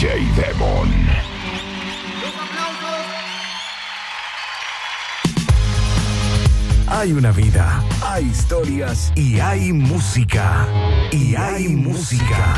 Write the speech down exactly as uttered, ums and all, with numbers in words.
D J Demon. Hay una vida, hay historias y hay música. Y hay música.